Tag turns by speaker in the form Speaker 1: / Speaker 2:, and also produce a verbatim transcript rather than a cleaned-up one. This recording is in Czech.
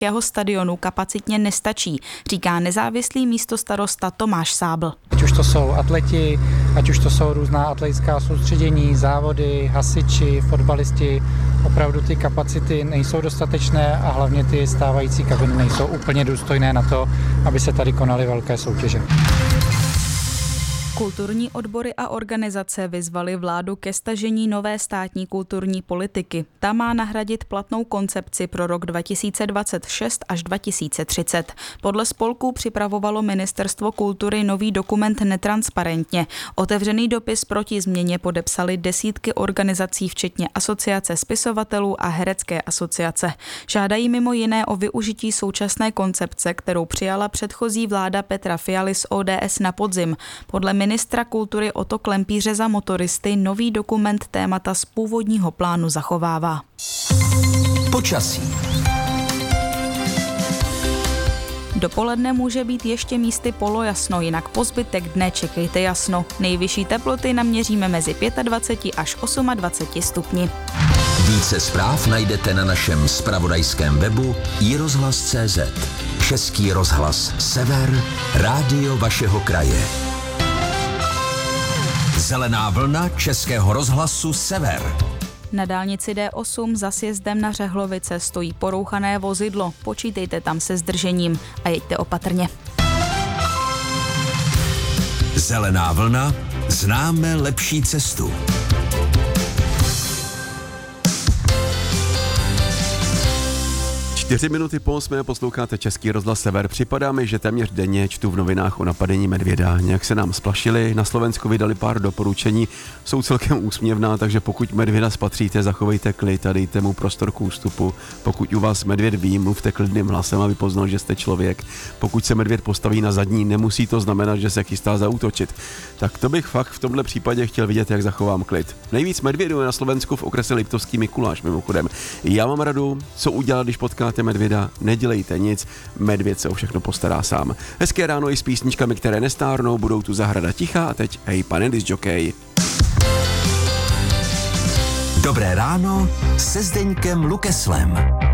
Speaker 1: jeho stadionu kapacitně nestačí, říká nezávislý místostarosta Tomáš Sábl.
Speaker 2: Ať už to jsou atleti, ať už to jsou různá atletická soustředění, závody, hasiči, fotbalisti, opravdu ty kapacity nejsou dostatečné a hlavně ty stávající kabiny nejsou úplně důstojné na to, aby se tady konaly velké soutěže.
Speaker 1: Kulturní odbory a organizace vyzvaly vládu ke stažení nové státní kulturní politiky. Ta má nahradit platnou koncepci pro rok dva tisíce dvacet šest až dva tisíce třicet. Podle spolků připravovalo Ministerstvo kultury nový dokument netransparentně. Otevřený dopis proti změně podepsali desítky organizací, včetně Asociace spisovatelů a Herecké asociace. Žádají mimo jiné o využití současné koncepce, kterou přijala předchozí vláda Petra Fialy z O D S na podzim. Podle ministra kultury Otto Klempíře za motoristy nový dokument témata z původního plánu zachovává.
Speaker 3: Počasí.
Speaker 1: Dopoledne může být ještě místy polojasno, jinak po zbytek dne čekejte jasno. Nejvyšší teploty naměříme mezi dvacet pět až dvacet osm stupni.
Speaker 3: Více zpráv najdete na našem zpravodajském webu i rozhlas tečka cé zet. Český rozhlas Sever, rádio vašeho kraje. Zelená vlna Českého rozhlasu Sever.
Speaker 1: Na dálnici D osm za sjezdem na Řehlovice stojí porouchané vozidlo. Počítejte tam se zdržením a jeďte opatrně.
Speaker 3: Zelená vlna, známe lepší cestu.
Speaker 4: Čtyři minuty po osmé posloucháte Český rozhlas Sever. Připadá mi, že téměř denně čtu v novinách o napadení medvěda. Nějak se nám splašili, na Slovensku vydali pár doporučení, jsou celkem úsměvná, takže pokud medvěda spatříte, zachovejte klid a dejte mu prostor k ústupu. Pokud u vás medvěd ví, mluvte klidným hlasem, aby poznal, že jste člověk. Pokud se medvěd postaví na zadní, nemusí to znamenat, že se chystá zaútočit. Tak to bych fakt v tomhle případě chtěl vidět, jak zachovám klid. Nejvíc medvědů je na Slovensku v okrese Liptovský Mikuláš, mimochodem. Já mám radu, co udělat, když potkáte medvěda, nedělejte nic, medvěd se o všechno postará sám. Hezké ráno i s písničkami, které nestárnou, budou tu zahrada ticha a teď hej, pane disjokej.
Speaker 3: Dobré ráno se Zdeňkem Lukeslem.